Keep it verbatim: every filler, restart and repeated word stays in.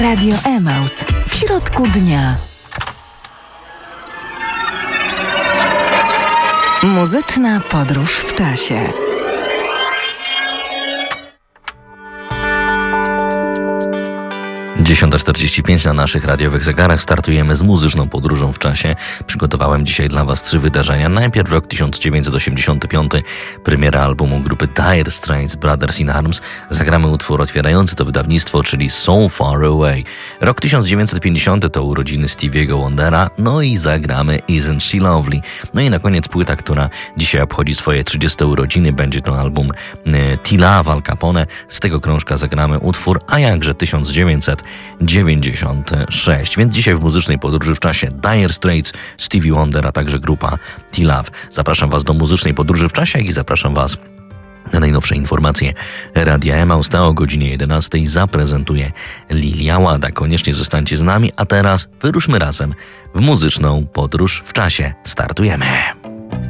Radio Emaus. W środku dnia. Muzyczna podróż w czasie. dziesiąta czterdzieści pięć na naszych radiowych zegarach. Startujemy z muzyczną podróżą w czasie. Przygotowałem dzisiaj dla Was trzy wydarzenia. Najpierw rok tysiąc dziewięćset osiemdziesiąty piąty, premiera albumu grupy Dire Straits Brothers in Arms. Zagramy utwór otwierający to wydawnictwo, czyli So Far Away. Rok tysiąc dziewięćset pięćdziesiąty to urodziny Stevie'ego Wondera, no i zagramy Isn't She Lovely. No i na koniec płyta, która dzisiaj obchodzi swoje trzydzieste urodziny, będzie to album y, T-Love Al Capone. Z tego krążka zagramy utwór, a jakże tysiąc dziewięćset dziewięćdziesiąty szósty. Więc dzisiaj w muzycznej podróży w czasie Dire Straits, Stevie Wonder, a także grupa T-Love. Zapraszam Was do muzycznej podróży w czasie i zapraszam Was na najnowsze informacje Radia Emaus. O godzinie jedenastej zaprezentuje Lilia Łada. Koniecznie zostańcie z nami, a teraz wyruszmy razem w muzyczną podróż w czasie. Startujemy!